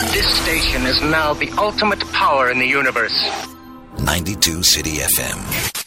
This station is now the ultimate power in the universe. 92 City FM.